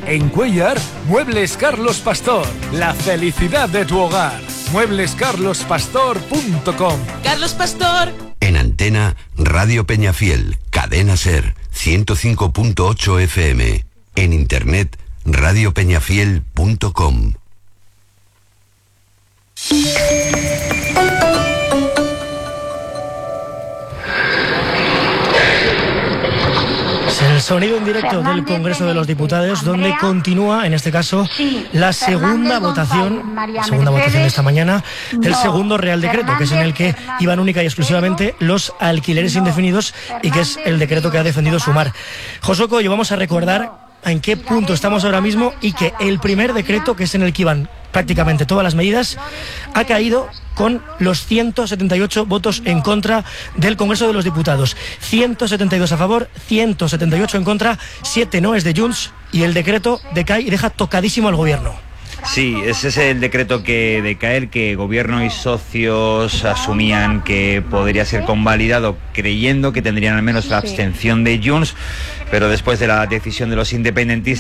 En Cuéllar, Muebles Carlos Pastor. La felicidad de tu hogar. Mueblescarlospastor.com. Carlos Pastor. En Antena, Radio Peñafiel, Cadena Ser, 105.8 FM. En Internet, radiopeñafiel.com. Es el sonido en directo del Congreso de los Diputados, donde continúa, en este caso, la segunda votación de esta mañana, del segundo Real Decreto, que es en el que iban única y exclusivamente los alquileres indefinidos y que es el decreto que ha defendido Sumar. José Coello, vamos a recordar en qué punto estamos ahora mismo y que el primer decreto, que es en el que iban prácticamente todas las medidas, ha caído con los 178 votos en contra del Congreso de los Diputados. 172 a favor, 178 en contra, 7 no es de Junts, y el decreto decae y deja tocadísimo al gobierno. Sí, ese es el decreto que decae, el que gobierno y socios asumían que podría ser convalidado, creyendo que tendrían al menos la abstención de Junts, pero después de la decisión de los independentistas